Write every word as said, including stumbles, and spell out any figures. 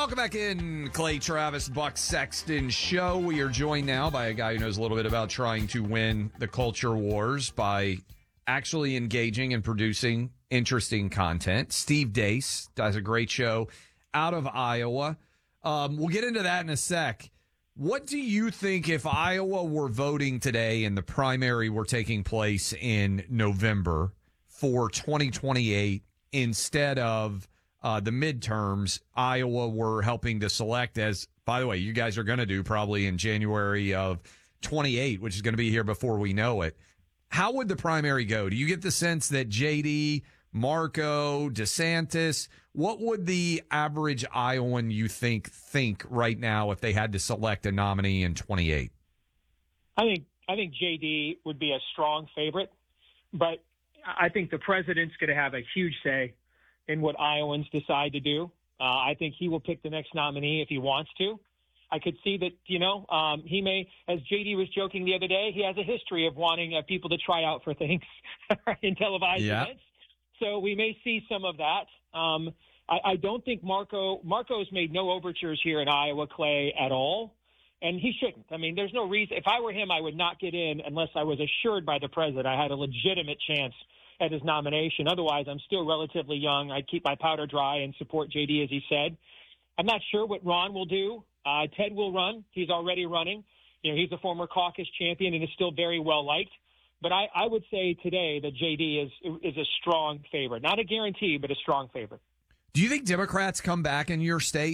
Welcome back in, Clay Travis, Buck Sexton Show. We are joined now by a guy who knows a little bit about trying to win the culture wars by actually engaging and producing interesting content. Steve Deace does a great show out of Iowa. Um, we'll get into that in a sec. What do you think if Iowa were voting today and the primary were taking place in November for twenty twenty-eight instead of uh, the midterms, Iowa were helping to select, as, by the way, you guys are going to do probably in January of twenty-eight, which is going to be here before we know it. How would the primary go? Do you get the sense that J D, Marco, DeSantis, what would the average Iowan you think think right now if they had to select a nominee in twenty-eight? I think I think J D would be a strong favorite, but I think the president's going to have a huge say in what Iowans decide to do. Uh, I think he will pick the next nominee if he wants to. I could see that, you know, um, he may, as J D was joking the other day, he has a history of wanting uh, people to try out for things in televised yeah. events. So we may see some of that. Um, I, I don't think Marco Marco's made no overtures here in Iowa, Clay, at all, and he shouldn't. I mean, there's no reason. If I were him, I would not get in unless I was assured by the president I had a legitimate chance at his nomination. Otherwise, I'm still relatively young. I'd keep my powder dry and support J D, as he said. I'm not sure what Ron will do. Uh, Ted will run. He's already running. You know, he's a former caucus champion and is still very well liked. But I, I would say today that J D is is a strong favorite. Not a guarantee, but a strong favorite. Do you think Democrats come back in your state?